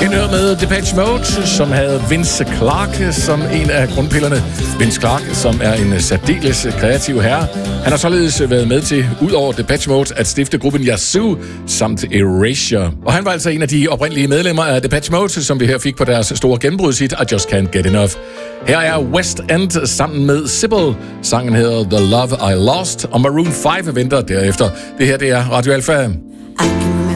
En ør med Depeche Mode, som havde Vince Clarke som en af grundpillerne. Vince Clarke, som er en særdeles kreativ herre. Han har således været med til, ud over Depeche Mode, at stifte gruppen Yazoo samt Erasure. Og han var altså en af de oprindelige medlemmer af Depeche Mode, som vi her fik på deres store gennembrudshit, I Just Can't Get Enough. Her er West End sammen med Sybil. Sangen hedder The Love I Lost, og Maroon 5 venter derefter. Det her, det er Radio Alpha.